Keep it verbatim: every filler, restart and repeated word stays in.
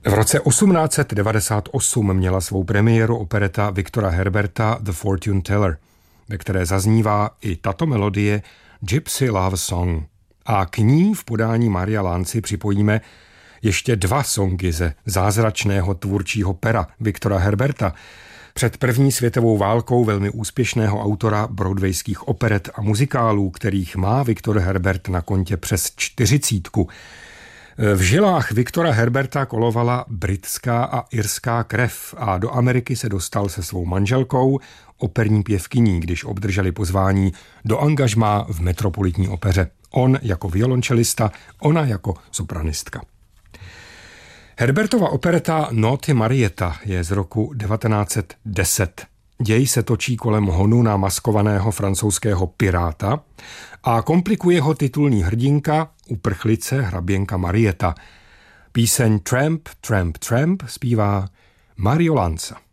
V roce osmnáct set devadesát osm měla svou premiéru opereta Victora Herberta The Fortune Teller, ve které zaznívá i tato melodie Gypsy Love Song. A k ní v podání Maria Lanzi připojíme ještě dva songy ze zázračného tvůrčího pera Victora Herberta, před první světovou válkou velmi úspěšného autora broadwayských operet a muzikálů, kterých má Victor Herbert na kontě přes čtyřicítku. V žilách Victora Herberta kolovala britská a irská krev a do Ameriky se dostal se svou manželkou, operní pěvkyní, když obdrželi pozvání do angažmá v Metropolitní opeře. On jako violončelista, ona jako sopranistka. Herbertova opereta Naughty Marietta je z roku devatenáct set deset. Děj se točí kolem honu na maskovaného francouzského piráta a komplikuje ho titulní hrdinka, uprchlice hraběnka Marietta. Píseň Tramp, Tramp, Tramp zpívá Mario Lanza.